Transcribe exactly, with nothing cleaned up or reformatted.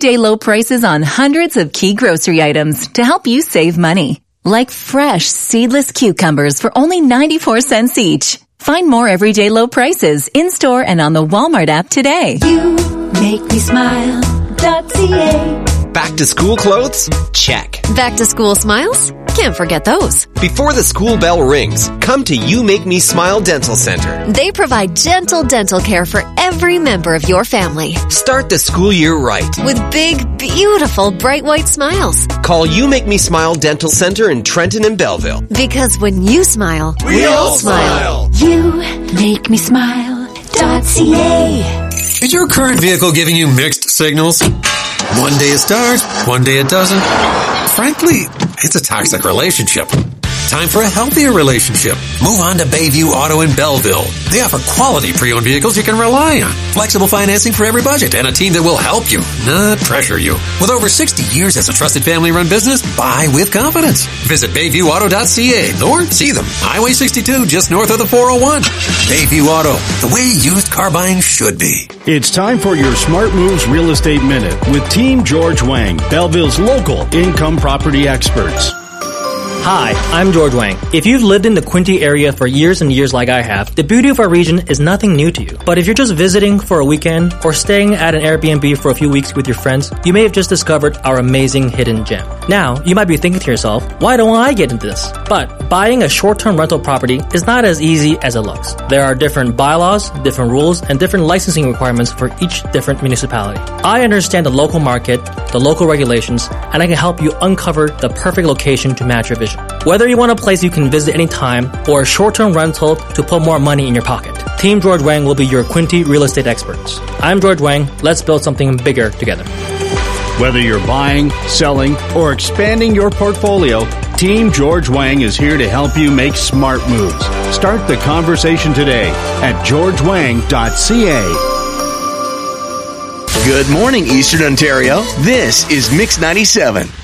everyday low prices on hundreds of key grocery items to help you save money. Like fresh, seedless cucumbers for only ninety-four cents each. Find more everyday low prices in-store and on the Walmart app today. You make me smile dot c a. Back to school clothes? Check. Back to school smiles? Can't forget those. Before the school bell rings, come to You Make Me Smile Dental Center. They provide gentle dental care for every member of your family. Start the school year right with big, beautiful, bright white smiles. Call You Make Me Smile Dental Center in Trenton and Belleville. Because when you smile, we, we all smile. You make me smile dot c a. Is your current vehicle giving you mixed signals? One day it starts, one day it doesn't. Frankly, it's a toxic relationship. Time for a healthier relationship. Move on to Bayview Auto in Belleville. They offer quality pre-owned vehicles you can rely on. Flexible financing for every budget and a team that will help you, not pressure you. With over sixty years as a trusted family-run business, buy with confidence. Visit bayview auto dot c a or see them. Highway sixty-two, just north of the four oh one. Bayview Auto, the way used car buying should be. It's time for your Smart Moves Real Estate Minute with Team George Wang, Belleville's local income property experts. Hi, I'm George Wang. If you've lived in the Quinte area for years and years like I have, the beauty of our region is nothing new to you. But if you're just visiting for a weekend or staying at an Airbnb for a few weeks with your friends, you may have just discovered our amazing hidden gem. Now, you might be thinking to yourself, why don't I get into this? But buying a short-term rental property is not as easy as it looks. There are different bylaws, different rules, and different licensing requirements for each different municipality. I understand the local market, the local regulations, and I can help you uncover the perfect location to match your vision. Whether you want a place you can visit anytime or a short-term rental to put more money in your pocket, Team George Wang will be your Quinte real estate experts. I'm George Wang. Let's build something bigger together. Whether you're buying, selling, or expanding your portfolio, Team George Wang is here to help you make smart moves. Start the conversation today at george wang dot c a. Good morning, Eastern Ontario. This is Mix ninety-seven.